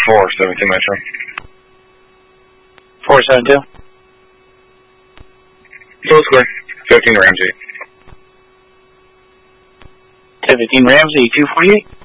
472 Metro. 472? Full square. 15 Ramsey. 15 Ramsey, 248.